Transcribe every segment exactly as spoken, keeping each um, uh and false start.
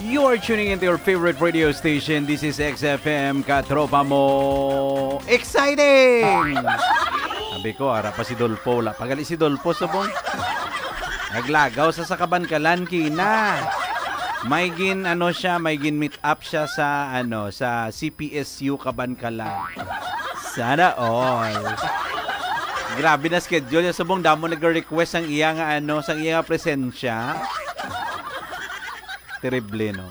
You are tuning into your favorite radio station. This is X F M, katropa mo. Exciting! Sabi ko, harap pa si Dolpo. Wala pagali si Dolpo, subong. Naglagaw sa Sakabankalan, kina. May gin, ano siya, may gin meet up siya sa, ano, sa C P S U Kabankalan. Sana all. Grabe na schedule. Subong damo nag-request ang iya nga, ano, sa iya nga presensya. Terrible, no?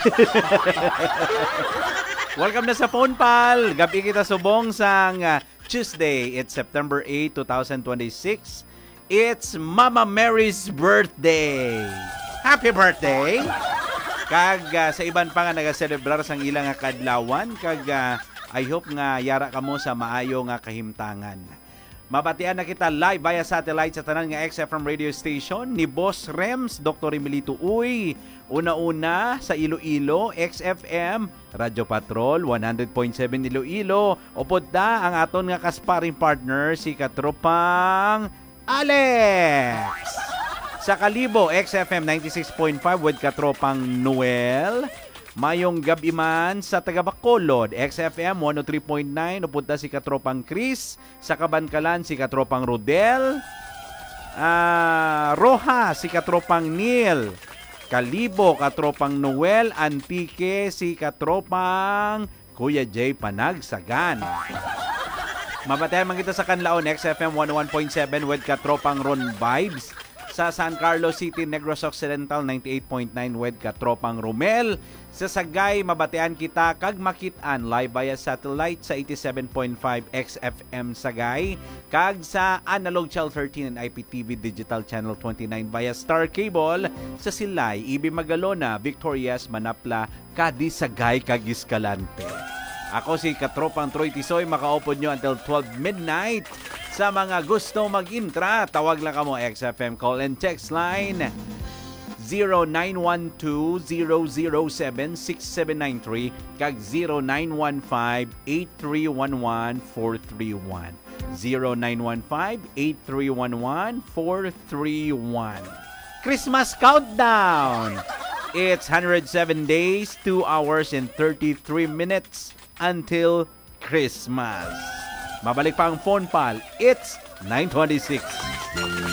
Welcome na sa phone pal. Gabi kita subong sang uh, Tuesday. It's September eighth, twenty twenty-six. It's Mama Mary's birthday. Happy birthday! Kag uh, sa iban pa nga nagaselebrar sang ilang nga kadlawan. Kag uh, I hope nga yara ka mo sa maayo nga kahimtangan. Mabatian na kita live via satellite sa tanan nga X F M radio station ni Boss Rems, Doctor Emilito Uy. Una-una sa Iloilo, X F M, Radyo Patrol, one hundred point seven Iloilo. Upod da ang aton nga kasparing partner, si Katropang Alex. Sa Kalibo, X F M ninety-six point five with Katropang Noel. Mayong gabi man sa taga Bacolod, X F M one oh three point nine, upunta si Katropang Chris. Sa Kabankalan, si Katropang Rodel. Uh, Roja, si Katropang Neil. Kalibo, Katropang Noel. Antique, si Katropang Kuya J. Panagsagan. Mabatayan man kita sa Canlaon, X F M one oh one point seven with Katropang Ron Vibes. Sa San Carlos City, Negros Occidental, ninety-eight point nine with Katropang Romel. Sa Sagay, mabatean kita kag makitaan live via satellite sa eighty-seven point five X F M Sagay. Kag sa Analog Channel thirteen and I P T V Digital Channel twenty-nine via Star Cable. Sa Silay, Ibi Magalona, Victorias, Manapla, Kadi, Sagay, kag Escalante. Ako si Katropang Troy Tisoy, makaupod nyo until twelve midnight. Sa mga gusto mag-intra, tawag lang ka mo X F M call and text line zero nine one two zero zero seven six seven nine three kag zero nine one five eight three one one four three one. zero nine one five eight three one one four three one. Christmas countdown! It's one hundred seven days, two hours and thirty-three minutes until Christmas. Mabalik pa ang phone pal. It's nine twenty-six.